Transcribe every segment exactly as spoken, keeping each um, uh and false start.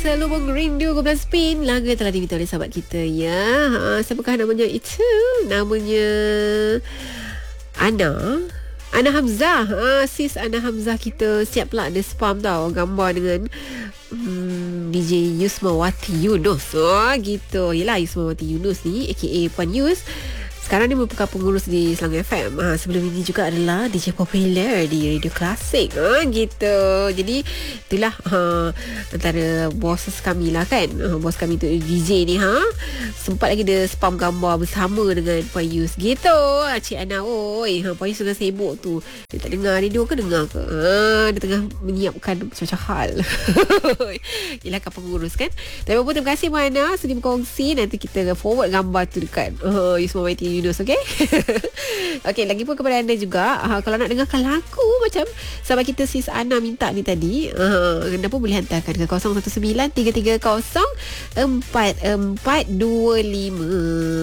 Selubung Rindu kumpulan Spin. Lagu yang telah diminta oleh sahabat kita ya. Ha, siapakah namanya itu? Namanya Ana Ana Hamzah. ha, Sis Ana Hamzah kita siap pula ada spam tau, gambar dengan hmm, D J Yusmawati Yunus. Oh gitu. Yelah, Yusmawati Yunus ni A K A Puan Yus sekarang ni merupakan pengurus di Selangor F M. Ha, sebelum ini juga adalah D J popular di Radio Klasik. Ha, gitu. Jadi itulah ha, antara bosses kami lah kan. Ha, bos kami tu D J ni ha. Sempat lagi dia spam gambar bersama dengan Puan Yus. Gitu. Ha, Cik Ana, oi. Ha, Puan Yus tengah sibuk tu. Dia tak dengar radio ke dengar ke? Ha, dia tengah menyiapkan macam-macam hal. Yelah kan pengurus kan. Tapi apa, terima kasih Puan Ana sudi berkongsi. Nanti kita forward gambar tu dekat uh, Yusmawati Yunus, okay? Okay, lagi pun kepada anda juga, uh, kalau nak dengarkan lagu macam sahabat kita Sis Ana minta ni tadi, uh, anda pun boleh hantarkan ke kosong satu sembilan tiga tiga kosong empat empat dua lima.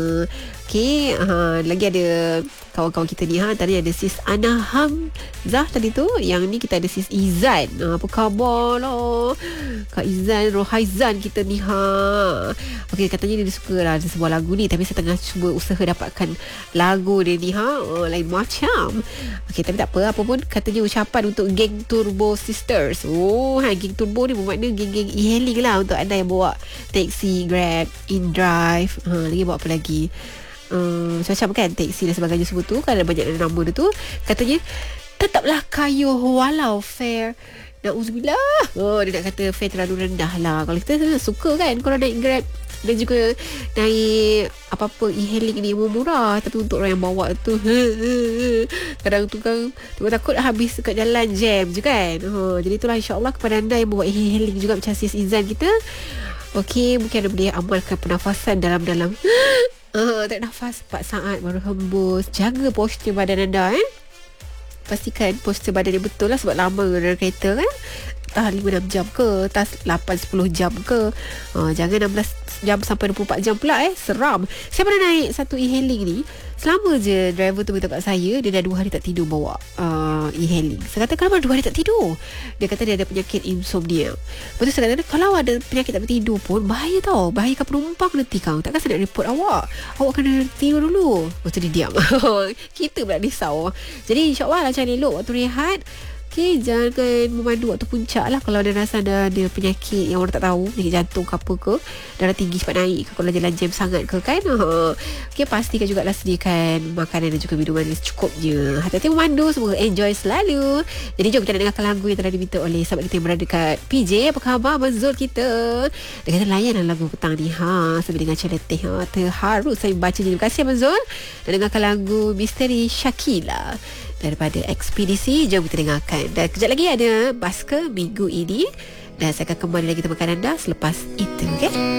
Okay, uh, lagi ada kawan-kawan kita ni ha. Tadi ada Sis Ana Hamzah tadi tu. Yang ni kita ada Sis Izan. uh, Apa khabar lah Kak Izan, Rohaizan kita ni ha. Okay, katanya dia suka lah ada sebuah lagu ni. Tapi saya tengah cuba usaha dapatkan lagu dia ni ha. oh, Lain macam. Okay, tapi tak apa. Apa pun katanya ucapan untuk geng Turbo Sisters. Oh, ha, geng Turbo ni bermakna geng-geng e-hailing lah. Untuk anda yang bawa taxi, Grab, InDrive, ha, lagi bawa apa lagi, Hmm, macam kan taksi dan sebagainya semua tu kan, ada banyak nama dia tu. Katanya tetaplah kayuh walau fare, na'udzubillah. Oh, dia nak kata fare terlalu rendah lah. Kalau kita suka kan kalau naik Grab dan juga naik apa-apa e-hailing ni yang murah, tapi untuk orang yang bawa tu kadang tu kan takut habis dekat jalan, jam je kan. oh, Jadi itulah, insyaAllah kepada anda yang bawa e-hailing juga macam Sis Izan kita, okey, mungkin anda boleh amalkan pernafasan dalam-dalam. Uh, tarik nafas empat saat baru hembus. Jaga postur badan anda eh. Pastikan postur badan dia betul lah. Sebab lama dalam kereta kan, tahan lima enam jam ke, tas lapan sepuluh jam ke, uh, jangan enam belas jam sampai dua puluh empat jam pula eh. Seram. Saya pernah naik satu e-hailing ni. Selama je driver tu beritahu kat saya, dia dah dua hari tak tidur bawa uh, e-hailing. Saya kata, kenapa dua hari tak tidur? Dia kata dia ada penyakit insomnia. Lepas tu saya kata, kalau ada penyakit tak tidur pun bahaya tau. Bahayakan penumpang nanti kau. Takkan saya nak report awak. Awak kena tidur dulu. Lepas tu dia diam. Kita pula risau. Jadi insyaAllah lah cari elok waktu rehat. Okay, jangan memandu waktu puncak lah. Kalau ada rasa ada, ada penyakit yang orang tak tahu, penyakit jantung ke apa ke, darah tinggi cepat naik ke, kalau jalan jam sangat ke kan. Okay, pastikan jugalah sediakan makanan dan juga minuman yang secukupnya. Hati-hati memandu, semoga enjoy selalu. Jadi jom kita nak dengarkan lagu yang telah diminta oleh sahabat kita yang berada dekat P J. Apa khabar Abang Zul kita? Dia kata layan lagu petang ni ha, sambil dengan celetih ha. Terharu saya baca. Terima kasih Abang Zul. Dan dengarkan lagu Misteri Shakila daripada Ekspedisi. Jom kita dengarkan. Dan kejap lagi ada Basker minggu ini. Dan saya akan kembali lagi temukan anda selepas itu, okay?